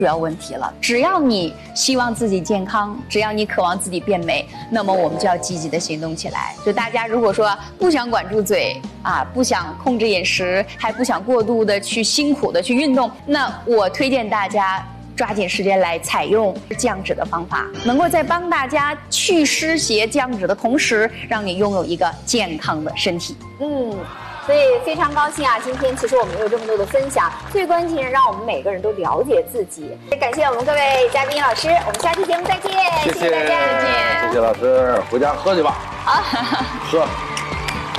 主要问题了。只要你希望自己健康，只要你渴望自己变美，那么我们就要积极的行动起来。就大家如果说不想管住嘴啊，不想控制饮食，还不想过度的去辛苦的去运动，那我推荐大家抓紧时间来采用降脂的方法，能够在帮大家去湿邪降脂的同时，让你拥有一个健康的身体。 所以非常高兴啊！今天其实我们有这么多的分享，最关键让我们每个人都了解自己。感谢我们各位嘉宾老师，我们下期节目再见，谢谢大家， 谢谢老师，回家喝去吧。 好， 喝。